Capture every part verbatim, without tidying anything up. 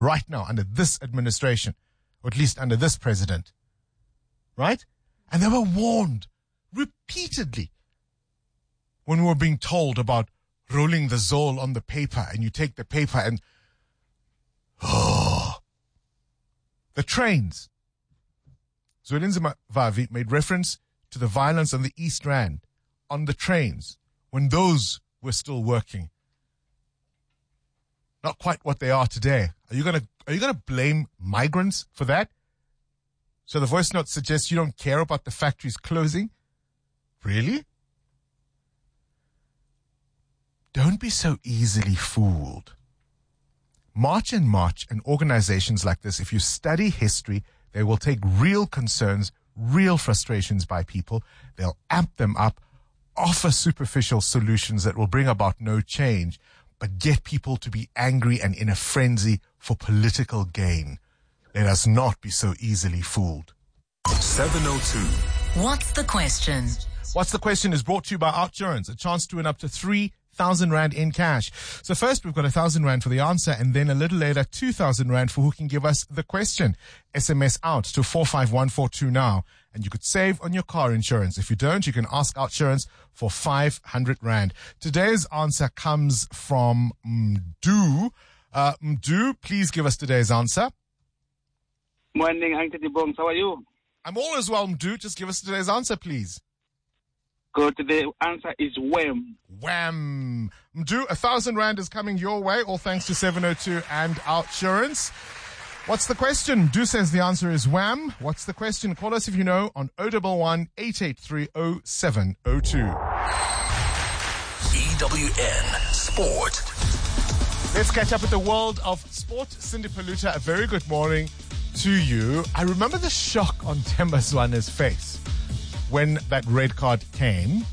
right now under this administration, or at least under this president, right? And they were warned repeatedly when we were being told about rolling the Zol on the paper, and you take the paper and, oh, the trains. Zwelinzima Vavi made reference to the violence on the East Rand, on the trains, when those were still working. Not quite what they are today. Are you gonna, are you gonna blame migrants for that? So the voice note suggests you don't care about the factories closing? Really? Don't be so easily fooled. March and March and organizations like this, if you study history, they will take real concerns, real frustrations by people. They'll amp them up, offer superficial solutions that will bring about no change, but get people to be angry and in a frenzy for political gain. Let us not be so easily fooled. seven oh two. What's the question? What's the question is brought to you by Outsurance, a chance to win up to three thousand rand in cash. So first we've got a thousand rand for the answer, and then a little later two thousand rand for who can give us the question. S M S out to four five one four two now, and you could save on your car insurance. If you don't, you can ask Outsurance for five hundred rand. Today's answer comes from Mdu. Uh, Mdu, please give us today's answer. Morning, Uncle Bongs. How are you? I'm all as well, Mdu. Just give us today's answer, please. Good. The answer is wham. Wham. Mdu, a thousand rand is coming your way, all thanks to seven oh two and Outsurance. What's the question? Mdu says the answer is wham. What's the question? Call us if you know on oh one one, eight eight three, oh seven oh two. E W N Sport. Let's catch up with the world of sport. Cindy Paluta, a very good morning to you. I remember the shock on Themba Zwane's face when that red card came.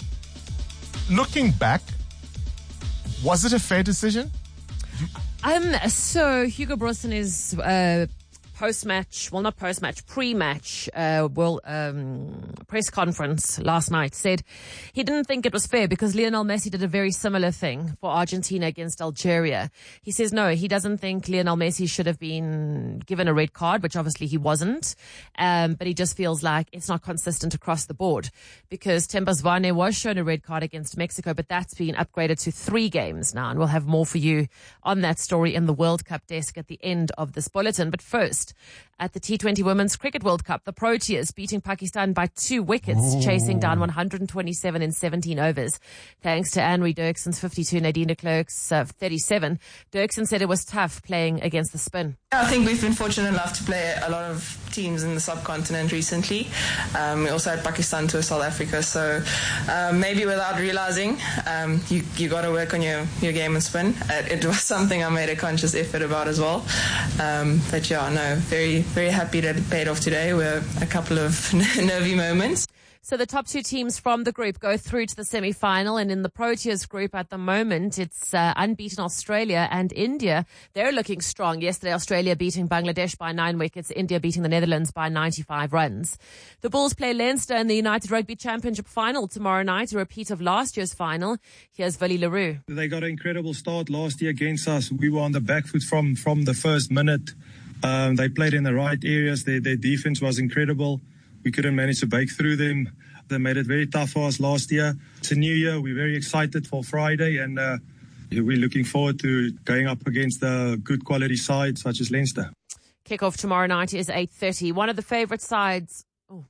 Looking back, was it a fair decision? Um, so Hugo Broos in his uh, post-match, well not post-match, pre-match uh, well, um, press conference last night said he didn't think it was fair because Lionel Messi did a very similar thing for Argentina against Algeria. He says no, he doesn't think Lionel Messi should have been given a red card, which obviously he wasn't, um, but he just feels like it's not consistent across the board because Themba Zwane was shown a red card against Mexico, but that's been upgraded to three games now, and we'll have more for you on that story in the World Cup desk at the end of this bulletin. But first, at the T twenty Women's Cricket World Cup, the Proteas beating Pakistan by two wickets, Ooh. chasing down one hundred twenty-seven in seventeen overs. Thanks to Anne-Marie Dirkson's fifty-two, Nadine de Klerk's uh, thirty-seven. Dirkson said it was tough playing against the spin. I think we've been fortunate enough to play a lot of teams in the subcontinent recently. Um, we also had Pakistan to South Africa, so um, maybe without realizing, um, you you got to work on your, your game and spin. Uh, it was something I made a conscious effort about as well. Um, but yeah, no, very, very happy that it paid off today. We're a couple of nervy moments. So the top two teams from the group go through to the semi-final, and in the Proteas group at the moment, it's uh, unbeaten Australia and India. They're looking strong. Yesterday, Australia beating Bangladesh by nine wickets, India beating the Netherlands by ninety-five runs. The Bulls play Leinster in the United Rugby Championship final tomorrow night, a repeat of last year's final. Here's Willie Leroux. They got an incredible start last year against us. We were on the back foot from, from the first minute. Um, they played in the right areas. Their, their defense was incredible. We couldn't manage to break through them. They made it very tough for us last year. It's a new year. We're very excited for Friday, and uh, we're looking forward to going up against a good quality side such as Leinster. Kickoff tomorrow night is eight thirty. One of the favourite sides. Oh.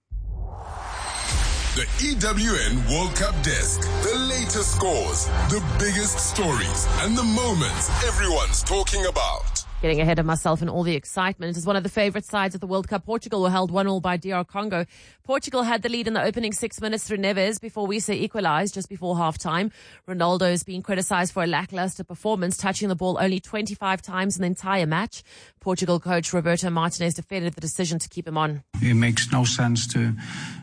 The E W N World Cup desk. The latest scores, the biggest stories, and the moments everyone's talking about. Getting ahead of myself in all the excitement. It is one of the favourite sides of the World Cup. Portugal were held one all by D R Congo. Portugal had the lead in the opening six minutes through Neves before Wisa equalised just before half-time. Ronaldo is being criticised for a lacklustre performance, touching the ball only twenty-five times in the entire match. Portugal coach Roberto Martinez defended the decision to keep him on. It makes no sense to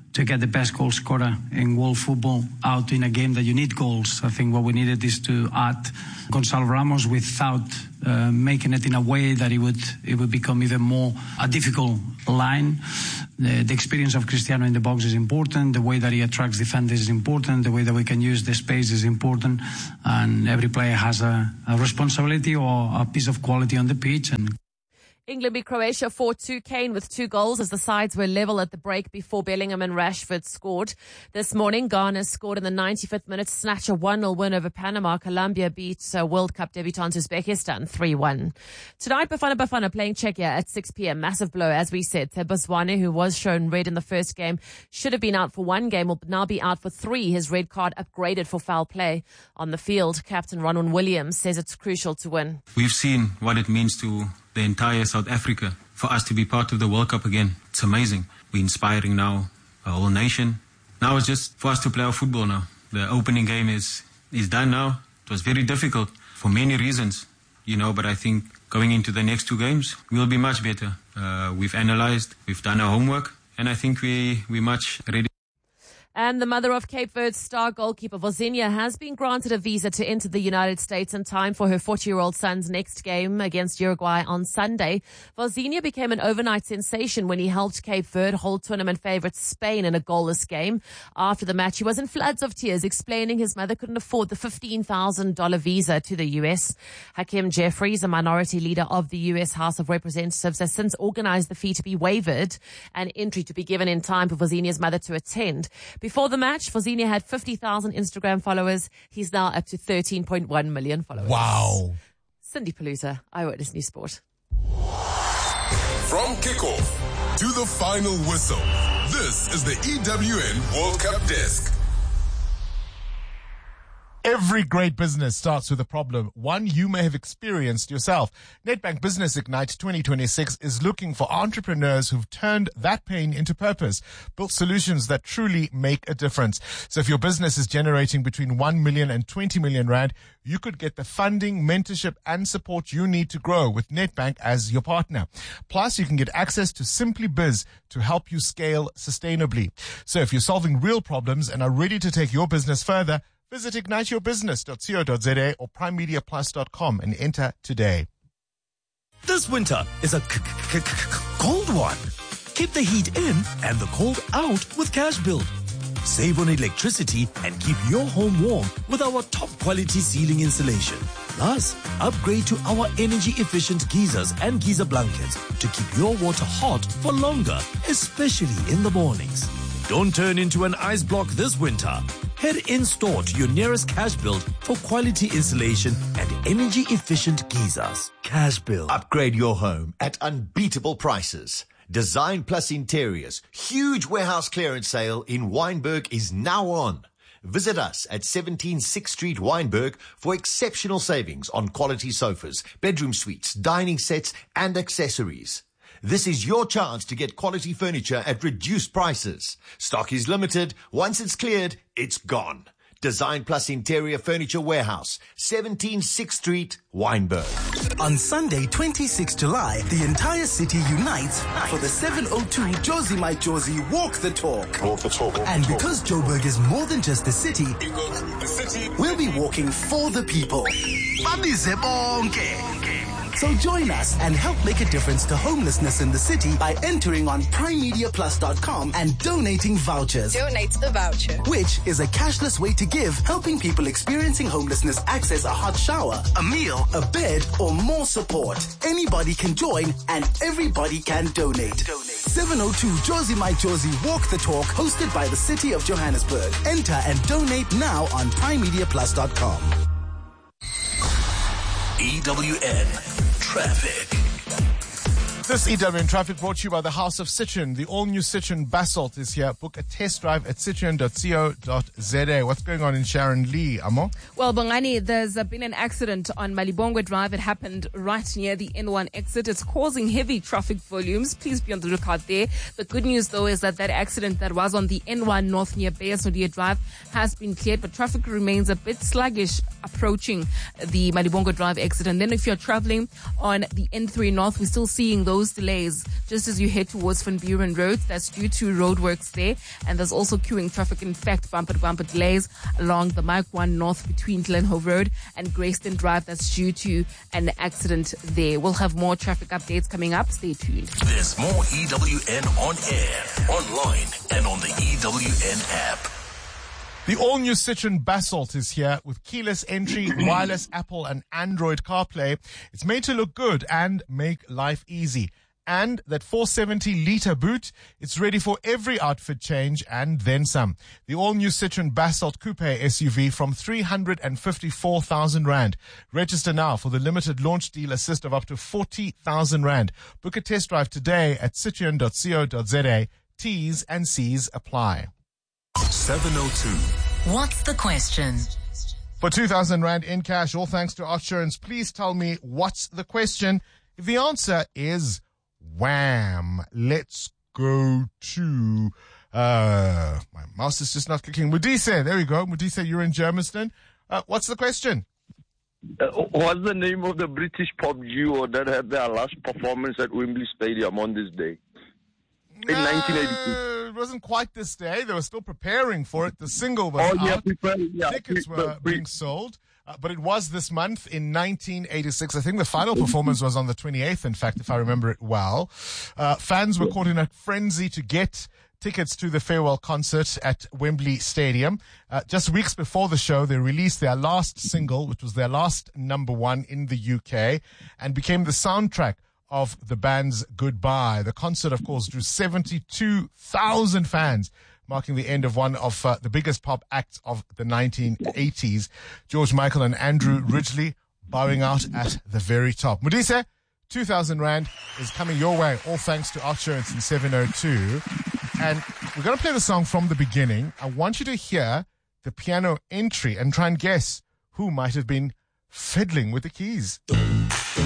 to get the best goal scorer in world football out in a game that you need goals. I think what we needed is to add Gonzalo Ramos without uh, making it in a way that it would it would become even more a difficult line. The, the experience of Cristiano in the box is important. The way that he attracts defenders is important. The way that we can use the space is important. And every player has a, a responsibility or a piece of quality on the pitch. And England beat Croatia four two. Kane with two goals as the sides were level at the break before Bellingham and Rashford scored. This morning, Ghana scored in the ninety-fifth minute to snatch a one nil win over Panama. Colombia beat uh, World Cup debutant Uzbekistan three one. Tonight, Bafana Bafana playing Czechia at six p.m. Massive blow, as we said. Botswana, who was shown red in the first game, should have been out for one game, will now be out for three. His red card upgraded for foul play on the field. Captain Ronwen Williams says it's crucial to win. We've seen what it means to the entire South Africa. For us to be part of the World Cup again, it's amazing. We're inspiring now a whole nation. Now it's just for us to play our football now. The opening game is, is done now. It was very difficult for many reasons, you know, but I think going into the next two games, we'll be much better. Uh, we've analyzed, we've done our homework, and I think we, we're much ready. And the mother of Cape Verde's star goalkeeper, Vozinha, has been granted a visa to enter the United States in time for her forty-year-old son's next game against Uruguay on Sunday. Vozinha became an overnight sensation when he helped Cape Verde hold tournament favourites Spain in a goalless game. After the match, he was in floods of tears, explaining his mother couldn't afford the fifteen thousand dollars visa to the U S. Hakeem Jeffries, a minority leader of the U S House of Representatives, has since organised the fee to be waived and entry to be given in time for Vozinha's mother to attend. Before the match, Vozinha had fifty thousand Instagram followers. He's now up to thirteen point one million followers. Wow. Cindy Palooza, Eyewitness News Sport. From kickoff to the final whistle, this is the E W N World Cup Desk. Every great business starts with a problem, one you may have experienced yourself. Nedbank Business Ignite twenty twenty-six is looking for entrepreneurs who've turned that pain into purpose, built solutions that truly make a difference. So if your business is generating between one million and twenty million rand, you could get the funding, mentorship and support you need to grow with Nedbank as your partner. Plus, you can get access to Simply Biz to help you scale sustainably. So if you're solving real problems and are ready to take your business further, visit ignite your business dot co dot za or prime media plus dot com and enter today. This winter is a c- c- c- cold one. Keep the heat in and the cold out with Cash Build. Save on electricity and keep your home warm with our top quality ceiling insulation. Plus, upgrade to our energy efficient geysers and geyser blankets to keep your water hot for longer, especially in the mornings. Don't turn into an ice block this winter. Head in-store to your nearest Cash Build for quality insulation and energy-efficient geysers. Cash Build. Upgrade your home at unbeatable prices. Design Plus Interiors. Huge warehouse clearance sale in Wynberg is now on. Visit us at seventeen sixth Street, Wynberg for exceptional savings on quality sofas, bedroom suites, dining sets, and accessories. This is your chance to get quality furniture at reduced prices. Stock is limited. Once it's cleared, it's gone. Design Plus Interior Furniture Warehouse, seventeen sixth Street, Wynberg. On Sunday, twenty-sixth July, the entire city unites for the seven oh two Josie My Josie Walk the Talk. Walk the talk. Walk And the talk. because Joburg is more than just the city, The city. we'll be walking for the people. So join us and help make a difference to homelessness in the city by entering on prime media plus dot com and donating vouchers. Donate a voucher. Which is a cashless way to give, helping people experiencing homelessness access a hot shower, a meal, a bed, or more support. Anybody can join and everybody can donate. seven oh two Josie My Josie Walk the Talk, hosted by the City of Johannesburg. Enter and donate now on prime media plus dot com. E W N Traffic. This E W N Traffic brought to you by the House of Citroen. The all-new Citroen Basalt is here. Book a test drive at citroen dot co dot za. What's going on in Sharon Lee, Amo? Well, Bongani, there's uh, been an accident on Malibongwe Drive. It happened right near the N one exit. It's causing heavy traffic volumes. Please be on the lookout there. The good news, though, is that that accident that was on the N one North near Bayasnodia Drive has been cleared, but traffic remains a bit sluggish approaching the Malibongwe Drive exit. And then if you're traveling on the N three North, we're still seeing those those delays just as you head towards Van Buren Road. That's due to roadworks there. And there's also queuing traffic. In fact, bumper-to-bumper delays along the Mike one North between Glenhove Road and Grayston Drive. That's due to an accident there. We'll have more traffic updates coming up. Stay tuned. There's more E W N on air, online, and on the E W N app. The all-new Citroen Basalt is here with keyless entry, wireless Apple and Android CarPlay. It's made to look good and make life easy. And that four hundred seventy litre boot, it's ready for every outfit change and then some. The all-new Citroen Basalt Coupe S U V from three hundred fifty-four thousand rand. Register now for the limited launch deal assist of up to forty thousand rand. Book a test drive today at citroen dot co dot za. T's and C's apply. seven oh two. What's the question? For two thousand rand in cash, all thanks to Outsurance, please tell me what's the question. If the answer is wham, let's go to, uh, my mouse is just not clicking. Modise, there we go. Modise, you're in Germiston. Uh, what's the question? Uh, what's the name of the British pop duo that had their last performance at Wembley Stadium on this day? In uh, nineteen eighty-two. It wasn't quite this day. They were still preparing for it. The single was oh, yeah, out. Prefer, yeah, Tickets prefer, were being sold. Uh, but it was this month in nineteen eighty-six. I think the final performance was on the twenty-eighth, in fact, if I remember it well. Uh, fans were caught in a frenzy to get tickets to the farewell concert at Wembley Stadium. Uh, just weeks before the show, they released their last single, which was their last number one in the U K, and became the soundtrack of the band's goodbye. The concert, of course, drew seventy-two thousand fans, marking the end of one of uh, the biggest pop acts of the nineteen eighties. George Michael and Andrew Ridgeley bowing out at the very top. Modise, two thousand rand is coming your way, all thanks to Outsurance in seven oh two. And we're going to play the song from the beginning. I want you to hear the piano entry and try and guess who might have been fiddling with the keys.